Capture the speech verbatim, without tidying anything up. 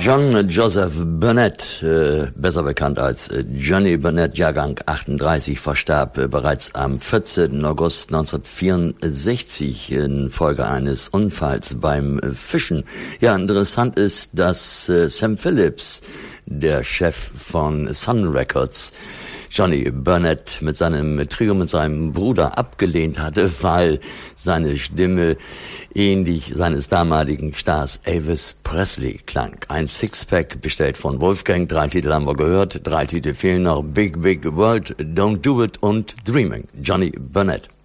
John Joseph Burnett, äh, besser bekannt als äh, Johnny Burnett, Jahrgang achtunddreißig, verstarb äh, bereits am vierzehnten August neunzehnhundertvierundsechzig infolge eines Unfalls beim äh, Fischen. Ja, interessant ist, dass äh, Sam Phillips, der Chef von Sun Records, Johnny Burnett mit seinem Trio, mit seinem Bruder abgelehnt hatte, weil seine Stimme ähnlich seines damaligen Stars Elvis Presley klang. Ein Sixpack bestellt von Wolfgang, drei Titel haben wir gehört, drei Titel fehlen noch: Big Big World, Don't Do It und Dreaming. Johnny Burnett.